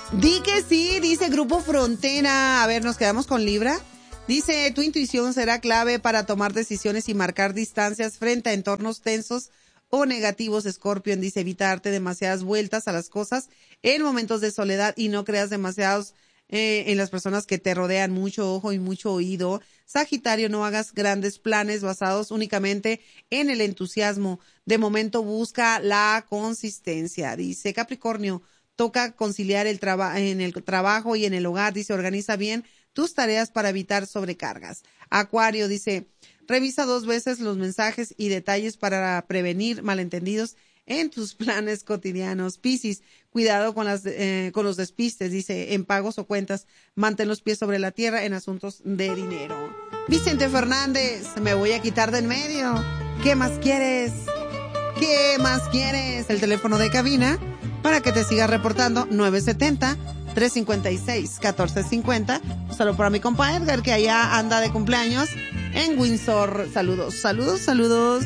Di que sí, dice Grupo Frontera. A ver, nos quedamos con Libra. Dice, tu intuición será clave para tomar decisiones y marcar distancias frente a entornos tensos o negativos. Scorpion dice, evitarte demasiadas vueltas a las cosas en momentos de soledad y no creas demasiados en las personas que te rodean. Mucho ojo y mucho oído. Sagitario, no hagas grandes planes basados únicamente en el entusiasmo. De momento busca la consistencia. Dice Capricornio, toca conciliar en el trabajo y en el hogar. Dice, organiza bien tus tareas para evitar sobrecargas. Acuario dice, revisa 2 veces los mensajes y detalles para prevenir malentendidos en tus planes cotidianos. Piscis, cuidado con los despistes, dice, en pagos o cuentas, mantén los pies sobre la tierra en asuntos de dinero. Vicente Fernández, me voy a quitar de en medio. ¿Qué más quieres? ¿Qué más quieres? El teléfono de cabina para que te sigas reportando, 970-356-1450. Un saludo para mi compa Edgar, que allá anda de cumpleaños en Windsor. Saludos, saludos, saludos.